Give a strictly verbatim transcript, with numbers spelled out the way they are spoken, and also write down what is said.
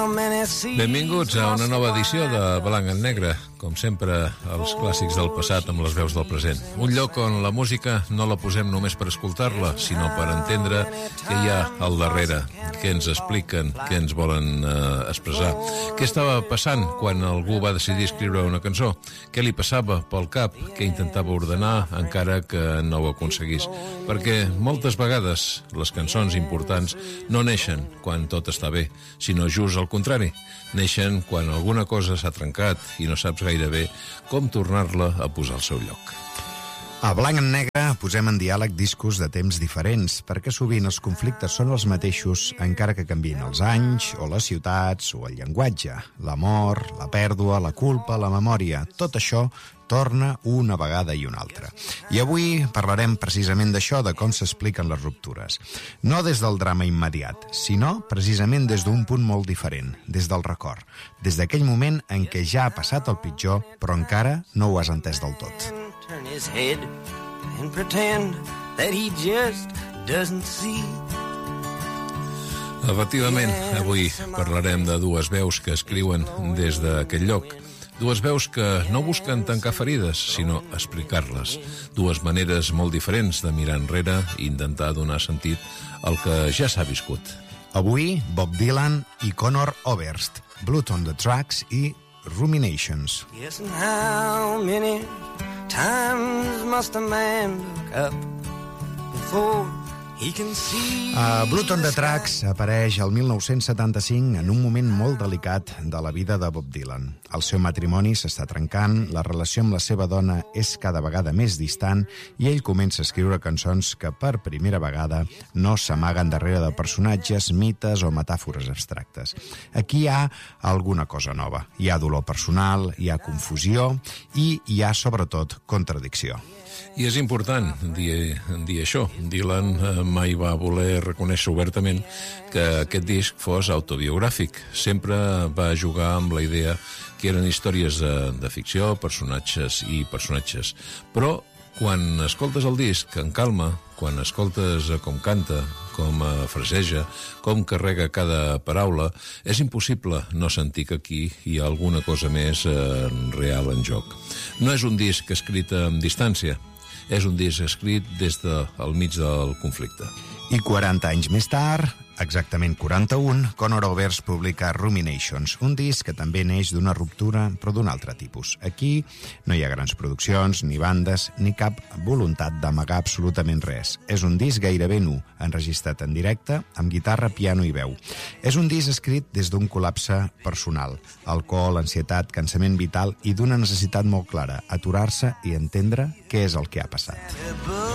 Benvinguts a una nova edició de Blanc en Negre, com sempre, els clàssics del passat amb les veus del present. Un lloc on la música no la posem només per escoltar-la, sinó per entendre què hi ha al darrere, què ens expliquen, què ens volen eh, expressar. Què estava passant quan algú va decidir escriure una cançó? Què li passava pel cap? Què intentava ordenar encara que no ho aconseguís? Perquè moltes vegades les cançons importants no neixen quan tot està bé, sinó just al contrari. Neixen quan alguna cosa s'ha trencat i no saps gaire bé com tornar-la a posar al seu lloc. A Blanc en Negre posem en diàleg discos de temps diferents, perquè sovint els conflictes són els mateixos encara que canvien els anys, o les ciutats, o el llenguatge. L'amor, la pèrdua, la culpa, la memòria, tot això torna una vegada i una altra. I avui parlarem precisament d'això, de com s'expliquen les ruptures. No des del drama immediat, sinó precisament des d'un punt molt diferent, des del record, des d'aquell moment en què ja ha passat el pitjor, però encara no ho has entès del tot. Turn his head and pretend that he just doesn't see. Efectivament, avui parlarem de dues veus que escriuen des d'aquest lloc. Dues veus que no busquen tancar ferides, sinó explicar-les. Dues maneres molt diferents de mirar enrere i intentar donar sentit al que ja s'ha viscut. Avui, Bob Dylan i Conor Oberst, Blood on the Tracks i Ruminations. Yes, and how many times must a man look up before he can see? A Blood on the Tracks apareix el mil nou-cents setanta-cinc en un moment molt delicat de la vida de Bob Dylan. El seu matrimoni s'està trencant, la relació amb la seva dona és cada vegada més distant i ell comença a escriure cançons que per primera vegada no s'amaguen darrere de personatges, mites o metàfores abstractes. Aquí hi ha alguna cosa nova. Hi ha dolor personal, hi ha confusió i hi ha, sobretot, contradicció. I és important dir, dir això. Dylan mai va voler reconèixer obertament que aquest disc fos autobiogràfic. Sempre va jugar amb la idea que eren històries de, de ficció, personatges i personatges. Però quan escoltes el disc en calma, quan escoltes com canta, com fraseja, com carrega cada paraula, és impossible no sentir que aquí hi ha alguna cosa més eh, real en joc. No és un disc escrit amb distància, és un disc escrit des del mig del conflicte. I quaranta anys més tard, exactament quaranta-un, Conor Oberst publica Ruminations, un disc que també neix d'una ruptura, però d'un altre tipus. Aquí no hi ha grans produccions, ni bandes, ni cap voluntat d'amagar absolutament res. És un disc gairebé nu, enregistrat en directe, amb guitarra, piano i veu. És un disc escrit des d'un col·lapse personal, alcohol, ansietat, cansament vital i d'una necessitat molt clara, aturar-se i entendre què és el que ha passat.